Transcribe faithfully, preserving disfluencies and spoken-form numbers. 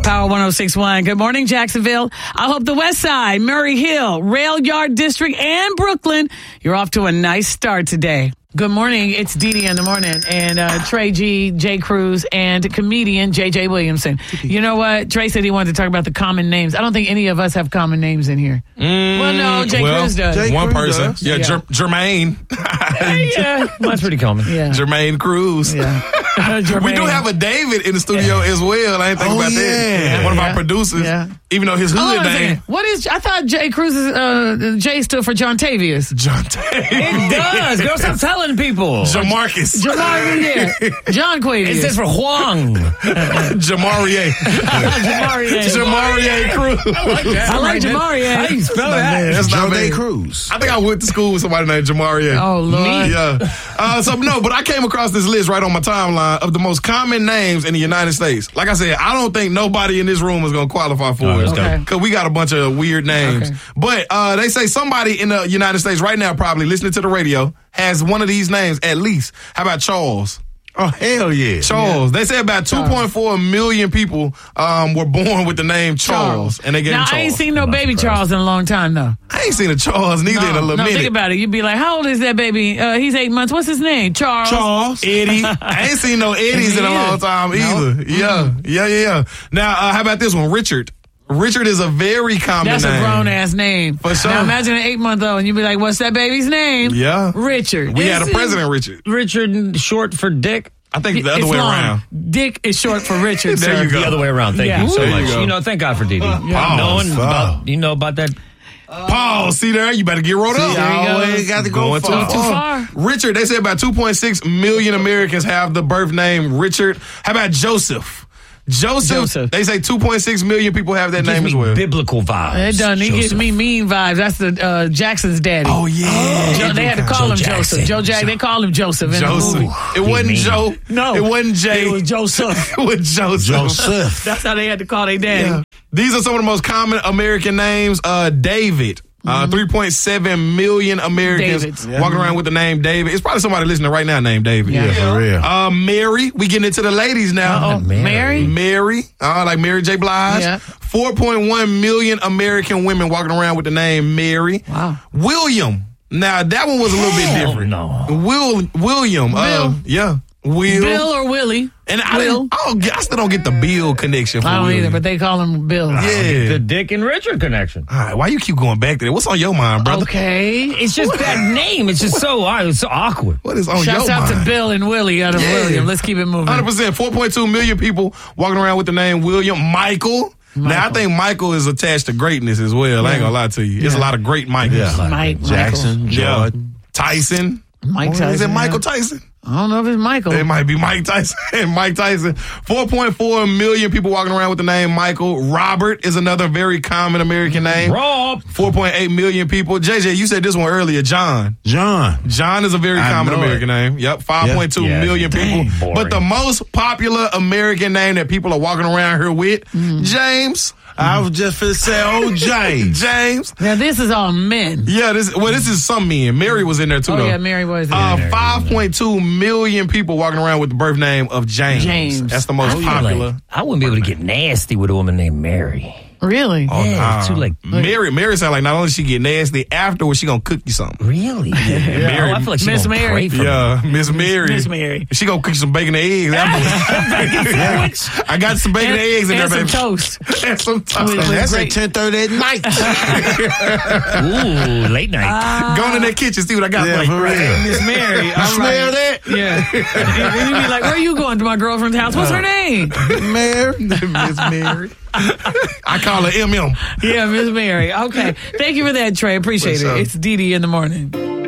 Power one oh six point one. Good morning, Jacksonville. I hope the West Side, Murray Hill, Rail Yard District, and Brooklyn, you're off to a nice start today. Good morning. It's Dee Dee in the morning, and uh, Trey G, Jay Cruz, and comedian J J Williamson. You know what? Trey said he wanted to talk about the common names. I don't think any of us have common names in here. Mm, well, no, Jay well, Cruz does. Jay One Cruz person. does. Yeah, Yeah. Jer- Jermaine. yeah. That's pretty common. Yeah. Jermaine Cruz. Yeah. We do have a David in the studio as well. I didn't think Oh, about yeah. that. One of Yeah. our producers. Yeah. Even though his Hold hood on a name, second. What is, I thought Jay Cruz's, uh, J stood for John Tavius. John Taylor. It does. Girl, stop telling people. Jamarcus. Jamar, yeah. John Quavius. It stands for Huang. Jamarie. Jamarie. Jamarie Cruz. I like Jamarie. How do you spell Man, that? that's not Joe bad. Cruz. I think I went to school with somebody named Jamarie. Oh, Lord. Yeah. Uh, so, no, but I came across this list right on my timeline of the most common names in the United States. Like I said, I don't think nobody in this room is going to qualify for Oh, it. let's go. Because we got a bunch of weird names. Okay. But uh, they say somebody in the United States right now, probably listening to the radio, has one of these names at least. How about Charles? Oh, hell yeah. Charles. They say about two point four million people um, were born with the name Charles. And they gave Now, him Charles. I ain't seen no I'm not baby surprised. Charles in a long time, though. I ain't seen a Charles neither in a No, little no minute. think about it. You'd be like, how old is that baby? Uh, he's eight months. What's his name? Charles. Charles, Eddie. I ain't seen no Eddies in a long time either. Yeah, yeah, yeah, yeah. Now, uh, how about this one? Richard. Richard is a very common That's name. a grown-ass name. For sure. Now, imagine an eight-month-old, and you'd be like, what's that baby's name? Yeah. Richard. We had a It's- president, Richard. Richard, short for Dick. I think the other it's way long. around. Dick is short for Richard, There sir. you go. The other way around. Thank Yeah. you so There you much. go. You know, thank God for Dee Dee. Yeah. Knowing Oh, about, you know about that. Paul, see there? You better get rolled up. there you go. always got to go Going far. too far. Richard, they say about two point six million Americans have the birth name Richard. How about Joseph? Joseph, Joseph. they say two point six million people have that Gives name me as well. biblical vibes. It done. He gives Joseph. me mean vibes. That's the uh, Jackson's daddy. Oh, yeah. Jo- they had to call Joe him Jackson. Joseph. Joe Jack. They call him Joseph in Joseph. the movie. It wasn't mean. Joe. No. It wasn't Jay. It was Joseph. It was Joseph. Joseph. That's how they had to call their daddy. Yeah. These are some of the most common American names. Uh, David. Uh, three point seven million Americans Davids. walking around with the name David. It's probably somebody listening right now named David. Yeah. For real. Uh, Mary. We getting into the ladies now. Oh, Mary. Mary? Mary. Uh, like Mary J. Blige. Yeah. four point one million American women walking around with the name Mary. Wow. William. Now, that one was a little bit Hell different. no. Will, William. Uh, Bill. yeah. Will. Bill or Willie? And I, Will. didn't, I, don't get, I still don't get the Bill connection for I don't William. either, but they call him Bill. Yeah. The Dick and Richard connection. All right, why you keep going back to that? What's on your mind, brother? Okay. It's just that name. It's just so odd. It's so awkward. What is on Shouts your out mind? to Bill and Willie out of Yeah. William. Let's keep it moving. one hundred percent. four point two million people walking around with the name William. Michael. Now, I think Michael is attached to greatness as well. I ain't gonna lie to you. There's a lot of great Michaels. Yeah. Mike, Jackson, Yeah. Jordan. Tyson. Mike Is Tyson, it Michael yeah. Tyson? I don't know if it's Michael. It might be Mike Tyson. Mike Tyson. four point four million people walking around with the name Michael. Robert is another very common American name. Rob. four point eight million people. J J, you said this one earlier. John. John. John is a very I common know American it. name. Yep, five point two Yeah. million Yeah, people. dang, boring. But the most popular American name that people are walking around here with, James. I was just finna say, oh, James. James. Now, this is all men. Yeah, this well, this is some men. Mary was in there too, Oh, though. yeah, Mary was in Uh, there. five point two million people walking around with the birth name of James. James. That's the most I, popular. like, I wouldn't be able to get nasty with a woman named Mary. Really? Oh, Yeah, nah. it's too, like- Mary. Mary sound like not only she get nasty afterwards, she gonna cook you something. Really? Mary- Oh, I feel like she's Miss gonna Mary. pray for me. Yeah, Miss Mary. Miss Mary. She gonna cook some bacon and eggs afterwards. I got some bacon and, And, eggs in and there, some baby. toast. And some toast. With- with That's great- at ten thirty at night. Ooh, late night. Go in that kitchen, see what I got. Yeah, for for you. real. Miss Mary. You all smell right. that? Yeah. And you'd be like, where are you going? To my girlfriend's house? What's her name? Mary. Miss Mary. I call her M M. Yeah, Miss Mary. Okay. Thank you for that, Trey. Appreciate For it. sure. It's Dee Dee in the morning.